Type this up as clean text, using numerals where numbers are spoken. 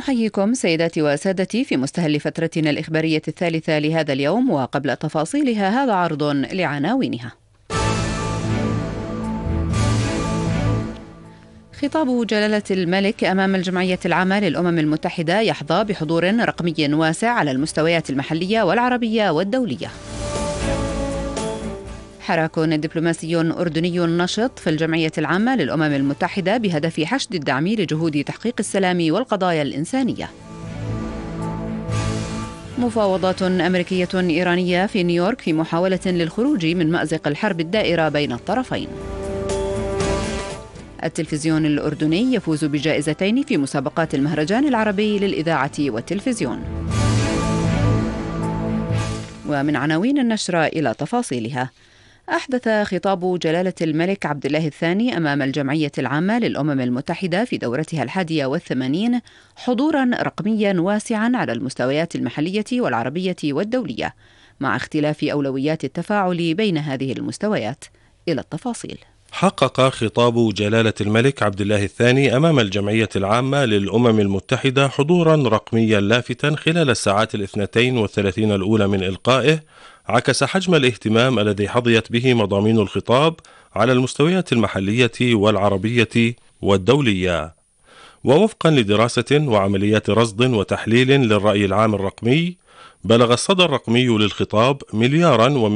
نحييكم سيداتي وسادتي في مستهل فترتنا الإخبارية الثالثة لهذا اليوم، وقبل تفاصيلها هذا عرض لعناوينها. خطاب جلالة الملك أمام الجمعية العامة للأمم المتحدة يحظى بحضور رقمي واسع على المستويات المحلية والعربية والدولية. حراك دبلوماسي أردني نشط في الجمعية العامة للأمم المتحدة بهدف حشد الدعم لجهود تحقيق السلام والقضايا الإنسانية. مفاوضات أمريكية إيرانية في نيويورك في محاولة للخروج من مأزق الحرب الدائرة بين الطرفين. التلفزيون الأردني يفوز بجائزتين في مسابقات المهرجان العربي للإذاعة والتلفزيون. ومن عناوين النشرة إلى تفاصيلها. أحدث خطاب جلالة الملك عبد الله الثاني أمام الجمعية العامة للأمم المتحدة في دورتها 81 حضورا رقميا واسعا على المستويات المحلية والعربية والدولية، مع اختلاف أولويات التفاعل بين هذه المستويات. إلى التفاصيل. حقق خطاب جلالة الملك عبد الله الثاني أمام الجمعية العامة للأمم المتحدة حضورا رقميا لافتا خلال الساعات 32 الأولى من إلقائه، عكس حجم الاهتمام الذي حظيت به مضامين الخطاب على المستويات المحلية والعربية والدولية. ووفقا لدراسة وعمليات رصد وتحليل للرأي العام الرقمي، بلغ الصدى الرقمي للخطاب 1,200,000,000